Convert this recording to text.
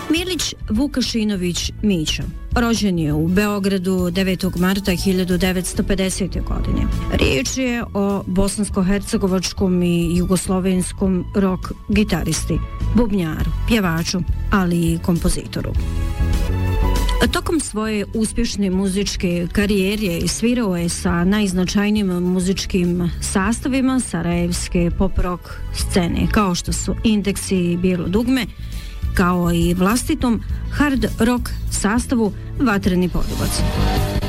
Milić Vukašinović Mićo rođen je u Beogradu 9. marta 1950. godine. Riječ je o bosansko-hercegovačkom i jugoslovenskom rock gitaristi, bubnjaru, pjevaču, ali i kompozitoru. Tokom svoje uspješne muzičke karijere svirao je sa najznačajnijim muzičkim sastavima sarajevske pop-rock scene, kao što su Indeksi i Bijelo dugme, kao i vlastitom hard rock sastavu Vatreni poljubac.